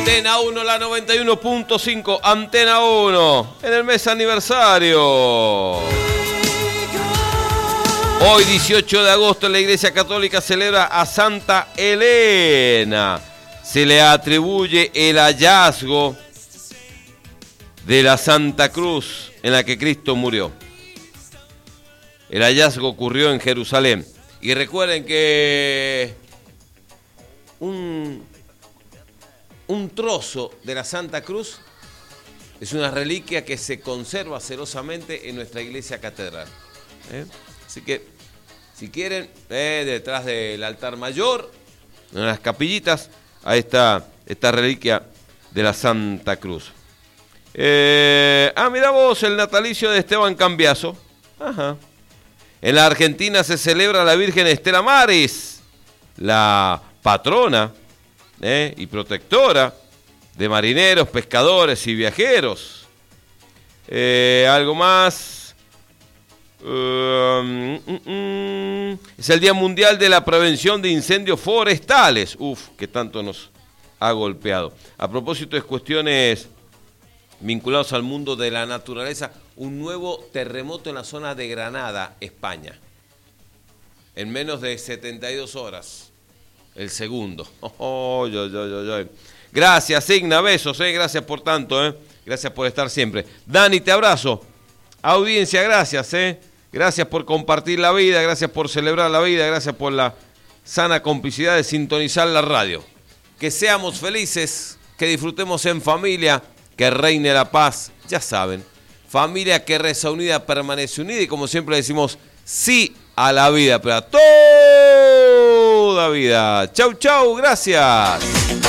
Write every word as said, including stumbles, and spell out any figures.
Antena uno, la noventa y uno punto cinco. Antena uno, en el mes aniversario. Hoy, dieciocho de agosto, la Iglesia Católica celebra a Santa Elena. Se le atribuye el hallazgo de la Santa Cruz en la que Cristo murió. El hallazgo ocurrió en Jerusalén. Y recuerden que un, un trozo de la Santa Cruz es una reliquia que se conserva celosamente en nuestra iglesia catedral. ¿Eh? Así que, si quieren, eh, detrás del altar mayor, en las capillitas, ahí está esta reliquia de la Santa Cruz. Eh, ah, mira vos, el natalicio de Esteban Cambiaso. Ajá. En la Argentina se celebra la Virgen Estela Maris, la patrona eh, y protectora de marineros, pescadores y viajeros. Eh, algo más. Uh, mm, mm, es el Día Mundial de la Prevención de Incendios Forestales. Uf, que tanto nos ha golpeado. A propósito de cuestiones vinculadas al mundo de la naturaleza, un nuevo terremoto en la zona de Granada, España. En menos de setenta y dos horas. El segundo. Oh, oh, yo, yo, yo, yo. Gracias, Signa, besos, eh. Gracias por tanto, eh. Gracias por estar siempre. Dani, te abrazo. Audiencia, gracias, eh. Gracias por compartir la vida, gracias por celebrar la vida, gracias por la sana complicidad de sintonizar la radio. Que seamos felices, que disfrutemos en familia, que reine la paz, ya saben. Familia que reza unida permanece unida y como siempre decimos, sí a la vida, pero a toda vida. Chau, chau, gracias.